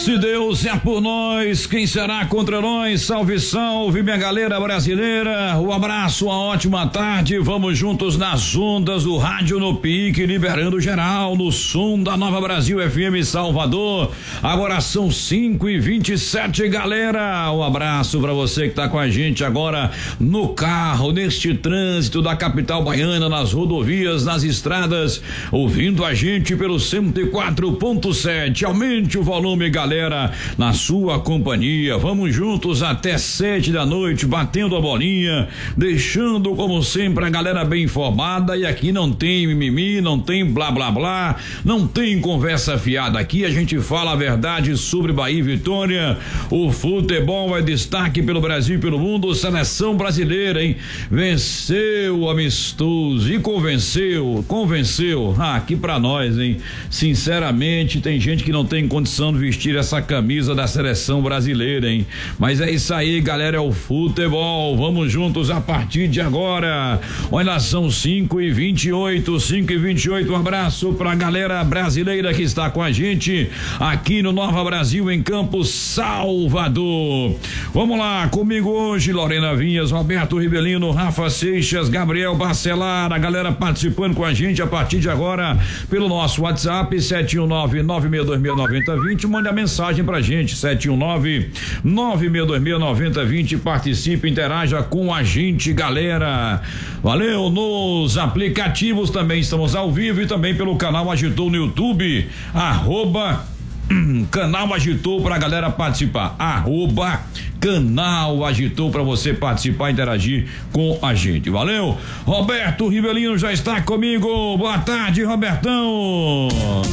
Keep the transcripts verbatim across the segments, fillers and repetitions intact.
Se Deus é por nós, quem será contra nós? Salve, salve, minha galera brasileira. Um abraço, uma ótima tarde. Vamos juntos nas ondas do rádio no pique, liberando geral no som da Nova Brasil F M Salvador. Agora são cinco e vinte e sete, galera. Um abraço para você que tá com a gente agora no carro, neste trânsito da capital baiana, nas rodovias, nas estradas, ouvindo a gente pelo cento e quatro ponto sete. Aumente o volume, galera. Galera, na sua companhia, vamos juntos até sete da noite, batendo a bolinha, deixando como sempre a galera bem informada. E aqui não tem mimimi, não tem blá blá blá, não tem conversa fiada. Aqui a gente fala a verdade sobre Bahia e Vitória. O futebol é destaque pelo Brasil e pelo mundo. Seleção brasileira, hein? Venceu o amistoso e convenceu, convenceu. Ah, aqui pra nós, hein? Sinceramente, tem gente que não tem condição de vestir essa camisa da seleção brasileira, hein? Mas é isso aí, galera, é o futebol. Vamos juntos a partir de agora. Olha, são cinco e vinte e oito, cinco e vinte e oito. Um abraço pra galera brasileira que está com a gente aqui no Nova Brasil, em Campos, Salvador. Vamos lá, comigo hoje, Lorena Vinhas, Roberto Rivelino, Rafa Seixas, Gabriel Bacelar, a galera participando com a gente a partir de agora pelo nosso WhatsApp sete um nove, nove seis dois seis, nove zero dois zero. Mande a mensagem pra gente, sete um nove, nove seis dois seis, nove zero dois zero. Participe, interaja com a gente, galera. Valeu. Nos aplicativos também estamos ao vivo e também pelo canal Agitou no YouTube, arroba Canal Agitou pra galera participar, arroba Canal Agitou pra você participar, interagir com a gente. Valeu. Roberto Rivelino já está comigo. Boa tarde, Robertão.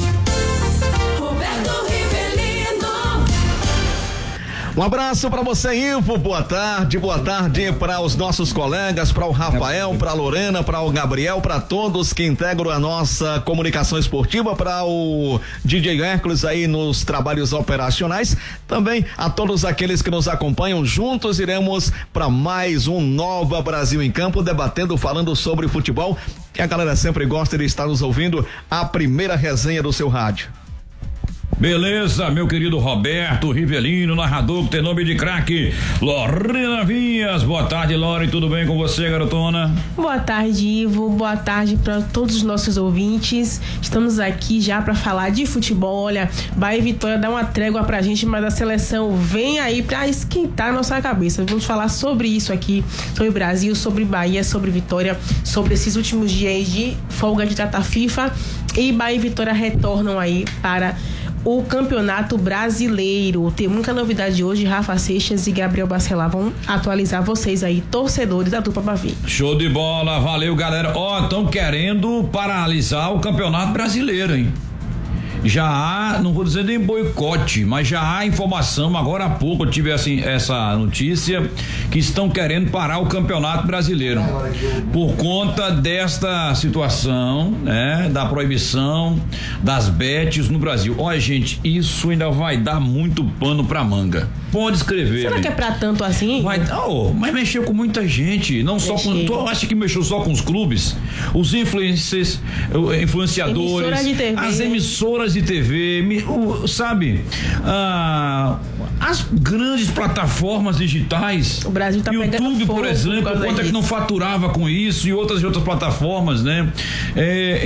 Um abraço para você, Ivo. Boa tarde, boa tarde para os nossos colegas, para o Rafael, para a Lorena, para o Gabriel, para todos que integram a nossa comunicação esportiva, para o D J Hércules aí nos trabalhos operacionais, também a todos aqueles que nos acompanham. Juntos iremos para mais um Nova Brasil em Campo, debatendo, falando sobre futebol, que a galera sempre gosta de estar nos ouvindo, a primeira resenha do seu rádio. Beleza, meu querido Roberto Rivelino, narrador que tem nome de craque, Lorena Vinhas. Boa tarde, Lore, tudo bem com você, garotona? Boa tarde, Ivo, boa tarde para todos os nossos ouvintes. Estamos aqui já para falar de futebol. Olha, Bahia e Vitória dá uma trégua pra gente, mas a seleção vem aí para esquentar a nossa cabeça. Vamos falar sobre isso aqui, sobre Brasil, sobre Bahia, sobre Vitória, sobre esses últimos dias de folga de data FIFA, e Bahia e Vitória retornam aí para o Campeonato Brasileiro. Tem muita novidade hoje. Rafa Seixas e Gabriel Bacelar vão atualizar vocês aí, torcedores da dupla Bavi. Show de bola, valeu, galera. Ó, oh, estão querendo paralisar o Campeonato Brasileiro, hein? Já há, não vou dizer nem boicote, mas já há informação, agora há pouco eu tive assim, essa notícia, que estão querendo parar o Campeonato Brasileiro por conta desta situação, né, da proibição das bets no Brasil. Olha, gente, isso ainda vai dar muito pano pra manga. Pode escrever. Será que é pra tanto assim? Vai, oh, mas mexeu com muita gente, não só com, tu acha que mexeu só com os clubes? Os influencers, influenciadores, emissoras de T V. As emissoras de T V, sabe? Ah, as grandes plataformas digitais. O Brasil tá pegando YouTube, fogo, por exemplo, quanto é que não faturava com isso, e outras e outras plataformas, né? É,